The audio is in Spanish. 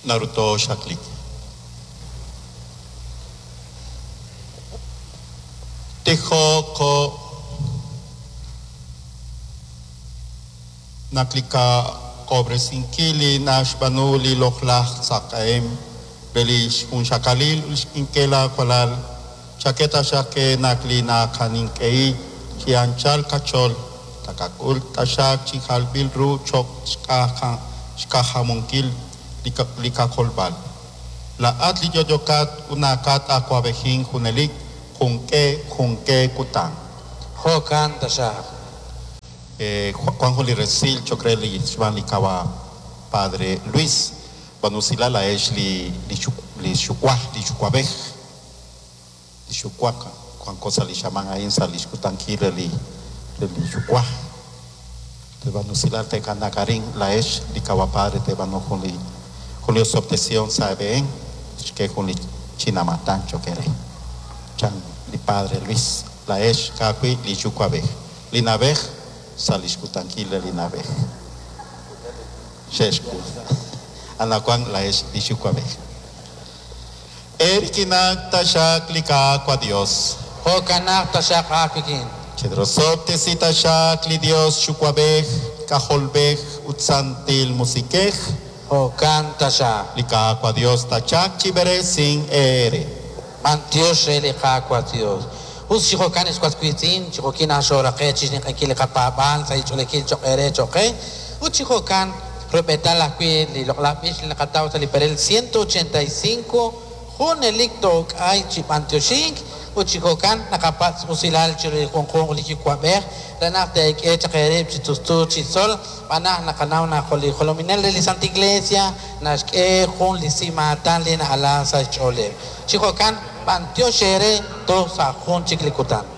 Naruto Shaklik. Tejo ko naklika cobre sin kili nash banuli loklah sakaem belish un shakalil inkela kwalal chaketa shake nakli na kaninkei chianchal kachol takakul tashak chikal bilru chok shkahamunkil lika kolbal la atli jojokat unakat aquabehin hunelik junke kutang Hokan tashak Juan Juli Resil, Chocreli, Shvan Likawa, Padre Luis, Banusila la Eshli, Lichuabej, Lichuaca, Juan Cosa Lishaman Ainsa, Liscutanquila, Lichua, te Banusila te Canakarin, la Esh, Likawa Padre, te Banu Julio Sobtesión, Saben, que Juli Chinamatan, Choquere, Chan, Li Padre Luis, la Esh, Caqui, Lichuabej, Linabej, Saliscutanquila linabe. Sheshku. Anaquan la es dishuquabe. Erkinak tashak lika kwa Dios. Hokanak tashak akikin. Chedrosopte si tashak li Dios shuquabe, cajolbe, utsantil musikej. Hokan tashak. Lika kwa Dios tachak chibere sin ere. Mantios relika kwa Dios. Us chihokan es kwatquitin, chihokin ashora que chisni aquile capaban, sai cholekil chokere choque. Uchihokan repeta la que li la pish la catao sali perel 185 junelicto ay chipantiosink. Uchihokan nakapat usilal chiri con liki kwaber, ranak de que chakere chitustu chisol, panah nakanaw na holominel de Santa Iglesia, naske jun lisima tan lina ala sa chole. Chihokan Pantio Shere, to sa Hun Chiklikutan.